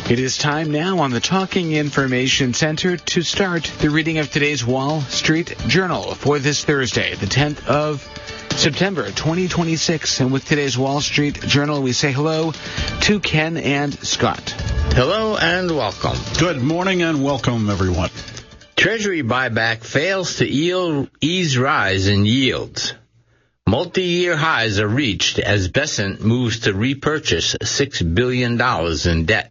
It is time now on the Talking Information Center to start the reading of today's Wall Street Journal for this Thursday, the 10th of September, 2026. And with today's Wall Street Journal, we say hello to Ken and Scott. Hello and welcome. Good morning and welcome, everyone. Treasury buyback fails to ease rise in yields. Multi-year highs are reached as Bessent moves to repurchase $6 billion in debt.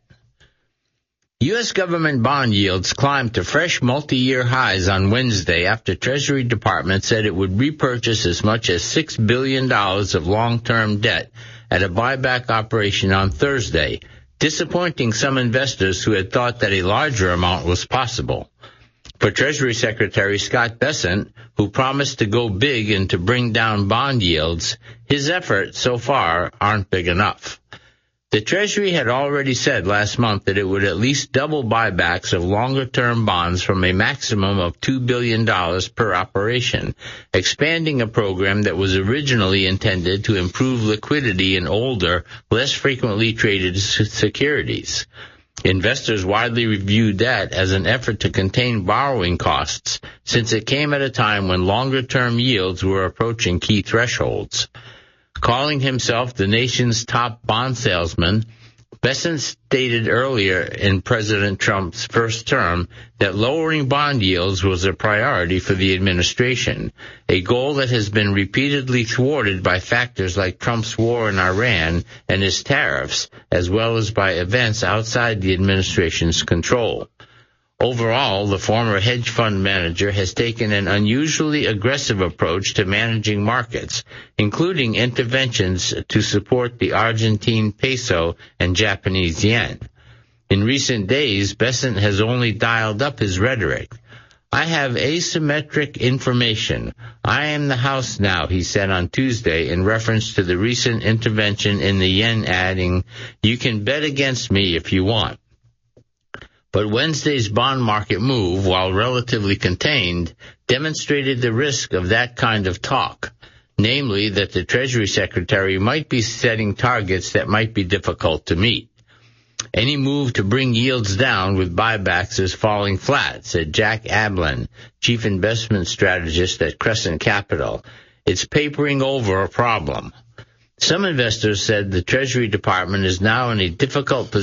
U.S. government bond yields climbed to fresh multi-year highs on Wednesday after Treasury Department said it would repurchase as much as $6 billion of long-term debt at a buyback operation on Thursday, disappointing some investors who had thought that a larger amount was possible. For Treasury Secretary Scott Bessent, who promised to go big and to bring down bond yields, his efforts so far aren't big enough. The Treasury had already said last month that it would at least double buybacks of longer-term bonds from a maximum of $2 billion per operation, expanding a program that was originally intended to improve liquidity in older, less frequently traded securities. Investors widely viewed that as an effort to contain borrowing costs, since it came at a time when longer-term yields were approaching key thresholds. Calling himself the nation's top bond salesman, Bessent stated earlier in President Trump's first term that lowering bond yields was a priority for the administration, a goal that has been repeatedly thwarted by factors like Trump's war in Iran and his tariffs, as well as by events outside the administration's control. Overall, the former hedge fund manager has taken an unusually aggressive approach to managing markets, including interventions to support the Argentine peso and Japanese yen. In recent days, Bessent has only dialed up his rhetoric. "I have asymmetric information. I am the house now," he said on Tuesday in reference to the recent intervention in the yen, adding, "You can bet against me if you want." But Wednesday's bond market move, while relatively contained, demonstrated the risk of that kind of talk, namely that the Treasury Secretary might be setting targets that might be difficult to meet. "Any move to bring yields down with buybacks is falling flat," said Jack Ablin, chief investment strategist at Crescent Capital. "It's papering over a problem." Some investors said the Treasury Department is now in a difficult position